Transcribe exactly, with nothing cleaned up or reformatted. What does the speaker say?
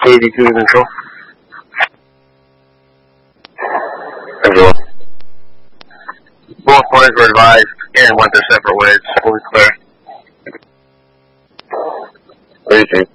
eighty-two to control. Control. Both points were advised and went their separate ways. Fully clear. eighty-two.